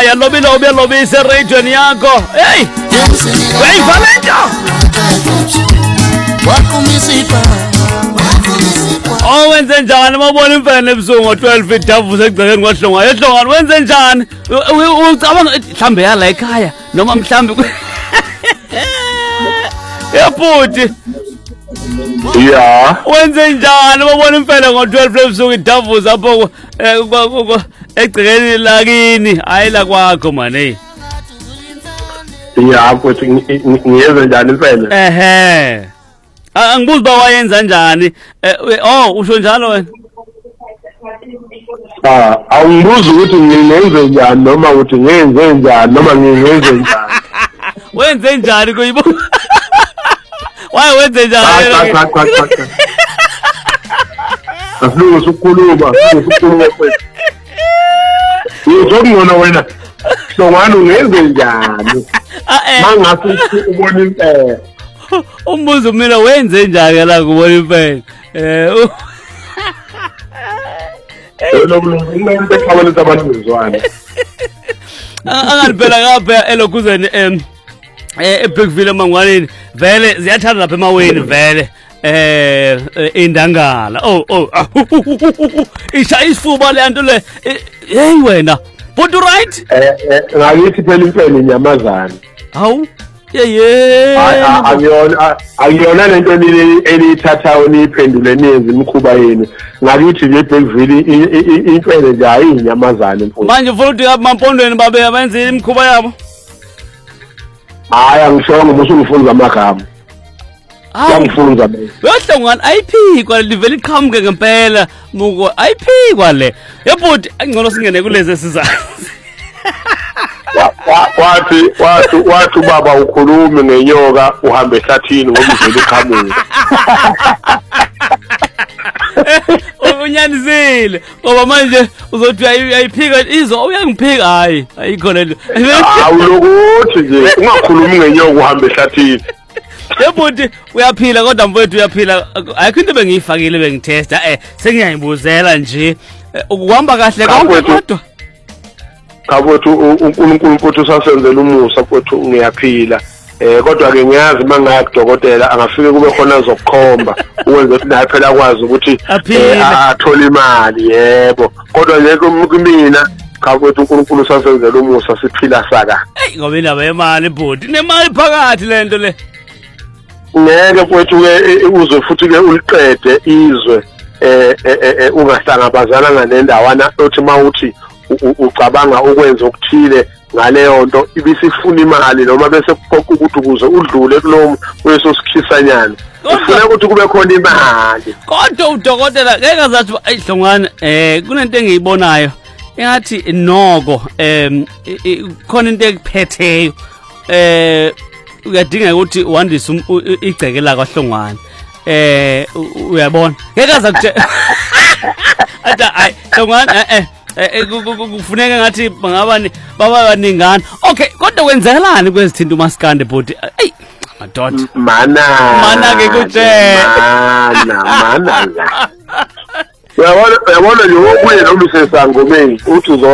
uyalobisa eradiweni yakho. Hey, Valenta. Wenze njani mabona imfene ebusuku ngo12 idavuza egcekeni kwahlonga. Ehlongani wenze njani? Ucabanga mhlambe yala ekhaya noma mhlambe Yaphuthi. Yeah. Wenze njani mabona imfene ngo12 ebusuku idavuza apho egcekeni lakini hayi la kwakho man hey. Yeah, mfowethu ngiyenza njani imfene? Angibuza ba wayenza njani? Usho njalo wena? Awungibuza ukuthi ngingenze njani noma ukuthi ngenze njani noma ngingenze njani. Wenze njani kuyibo? Why wenze njani? Asilungu sukhuluma, mfowethu. Ngizokungona wena. Hlongwana ungenze njani? Mangase ubona impela. Umbuzo mina wenze njani la kubona impela? Umuntu ekhabalisa abantu bezwana. Angaliphela ngapha elokhuzeni eBrickville eMangwaneni vele ziyathanda lapha emaweni vele indangala isha isifuba le nto le hey wena but right ngayithi phela impela inyamazana hawu Akuyona lento elithathayo niphendule nezi imkhuba yenu ngakithi nje eBrickville impela nje ayinyamazana mfowethu manje ufuna ukuthi amampondweni babe abenze imkhuba yabo hayi angishongo musu ngifunza amagama Ngifunza bese Wehlongwana ayiphikwa livele iqhamuke ngempela muko ayiphikwa le yebhuti angcono singene kulezi esizazi wathi baba ukhulume ngenyoka uhambe ehlathini ngoba ivele iqhamuka Unyanisile ngoba manje uzothi ayiphika izo uyangiphika hayi ayikho lento awulokuthi nje ungakhulumi ngenyoka uhambe ehlathini Yebhuti uyaphila kodwa mfowethu uyaphila ayikho into bengiyifakile bengitesta sengiyayibuzela nje ukuhamba kahle kodwa Kabothu uNkulunkulu mfowethu sasenzela umusa mfowethu ngiyaphila kodwa ke ngiyazi mangaya kudokotela angafike kube khona zokukhomba ukwenza ukuthi naye phela akwazi ukuthi athole imali yebo kodwa nje kumina kabothu uNkulunkulu sasenzela umusa siphila saka ngoba indaba yemali bhuti nemali phakathi lento le ngeke mfowethu ke uze futhi ke uliqede izwe ungahlangabezana nganendawana othi mawuthi ucabanga ukwenza okuthile ngaleyo nto ibisifuna imali noma bese kuqoqa ukuthi ukuze udlule kulomo kweso sikhisanyana ufuna ukuthi kube khona imali kodwa udokotela ngeke azathi ayihlongana kunento engiyibonayo engathi noko khona into ekuphetheyo uyadinga ukuthi wandise igceke la kwahlongwana uyabona ngeke azakutshela athi hayi hlongwana kufuneka ngathi bangaba baningana okay kodwa kwenzakalani kwezithinta uMaskande bhuti hey madoda mana ke kutshela mana uyabona nje ukuye noma isesangomeni uthi